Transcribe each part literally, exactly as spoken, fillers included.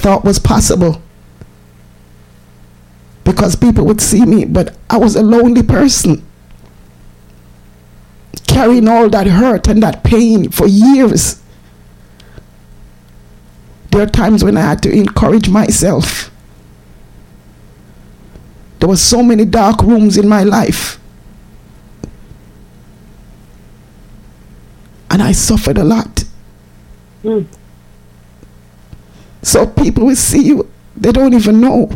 thought was possible. Because people would see me, but I was a lonely person, carrying all that hurt and that pain for years. There are times when I had to encourage myself. There were so many dark rooms in my life. And I suffered a lot. Mm. So people will see you, they don't even know.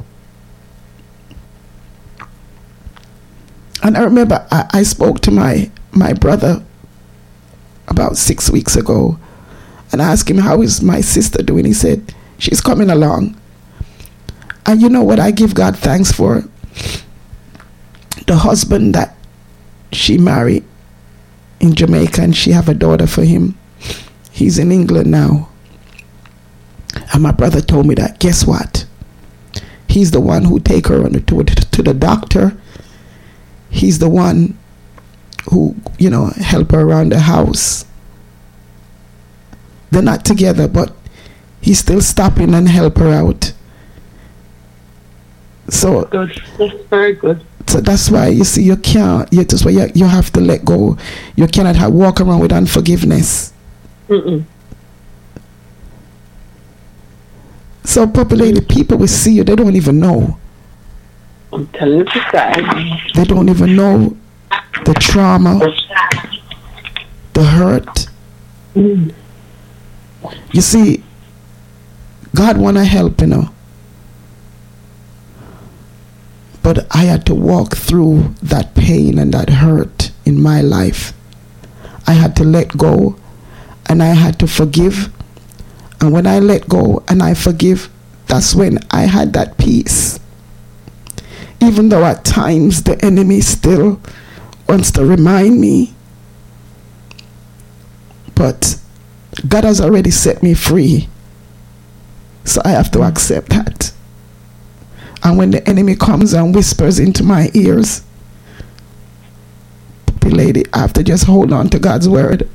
And I remember I, I spoke to my, my brother about six weeks ago, and I asked him, how is my sister doing? He said, she's coming along. And you know what I give God thanks for? The husband that she married in Jamaica, and she have a daughter for him. He's in England now. And my brother told me that, guess what? He's the one who take her on the, to, to the doctor. He's the one who, you know, help her around the house. They're not together, but he's still stopping and help her out. So good. That's very good. So that's why you see you can't. You just why you, you have to let go. You cannot have, walk around with unforgiveness. Mm-mm. So, populated people will see you. They don't even know. I'm telling you, guys. They don't even know the trauma, the hurt. Mm. You see, God want to help, you know. But I had to walk through that pain and that hurt in my life. I had to let go, and I had to forgive. And when I let go and I forgive, that's when I had that peace. Even though at times the enemy still wants to remind me. But God has already set me free. So I have to accept that. And when the enemy comes and whispers into my ears, lady, I have to just hold on to God's word.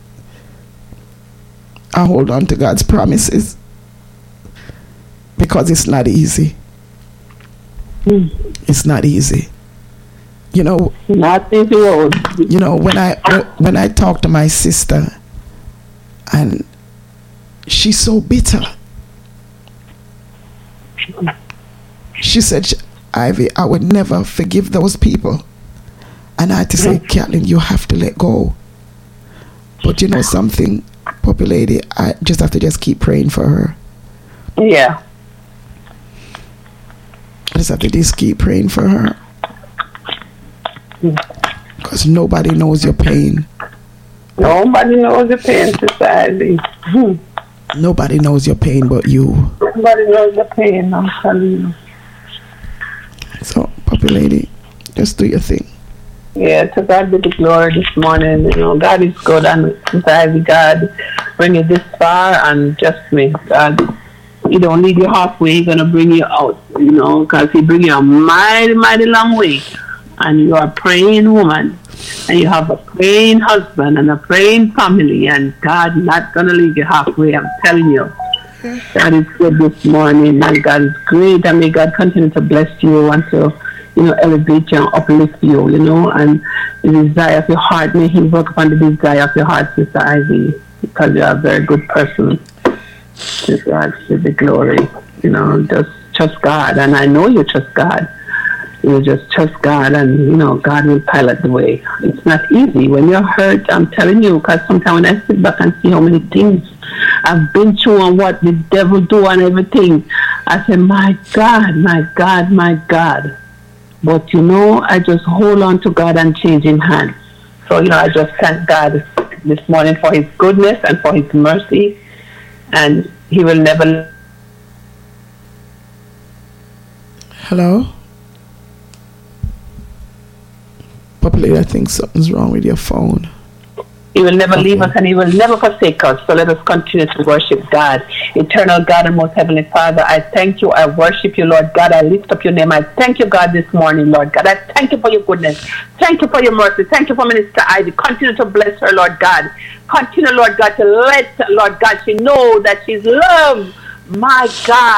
I hold on to God's promises. Because it's not easy. Mm. It's not easy. You know, not easy road. You know, when I when I talk to my sister, and she's so bitter. She said, Ivy, I would never forgive those people. And I had to say, Kathleen, you have to let go. But you know something, Poppy Lady, I just have to just keep praying for her. Yeah. I just have to just keep praying for her. Because nobody knows your pain. Nobody knows your pain, society. Nobody knows your pain but you. Nobody knows your pain, I'm telling you. So, Poppy Lady, just do your thing. Yeah, to God be the glory this morning. You know, God is good, and society, God bring you this far, and just me, God, He don't lead you halfway, He's gonna bring you out, you know, because He bring you a mighty, mighty long way. And you are a praying woman, and you have a praying husband and a praying family, and God not gonna leave you halfway, I'm telling you. God is good this morning, and God is great, and may God continue to bless you and to, you know, elevate you and uplift you, you know, and the desire of your heart, may He work upon the desire of your heart, Sister Ivy, because you are a very good person. To God be the glory, you know, just trust God, and I know you trust God. You just trust God, and you know God will pilot the way. It's not easy when you're hurt. I'm telling you, because sometimes when I sit back and see how many things I've been through and what the devil do and everything, I say, my God, my God, my God. But you know, I just hold on to God and change in hands. So you know, I just thank God this morning for His goodness and for His mercy, and He will never. Hello. Probably, I think something's wrong with your phone. He will never okay. leave us, and He will never forsake us. So let us continue to worship God. Eternal God and most heavenly Father, I thank you. I worship you, Lord God. I lift up your name. I thank you, God, this morning, Lord God. I thank you for your goodness. Thank you for your mercy. Thank you for Minister Ivy. Continue to bless her, Lord God. Continue, Lord God, to let, Lord God, she know that she's loved. My God.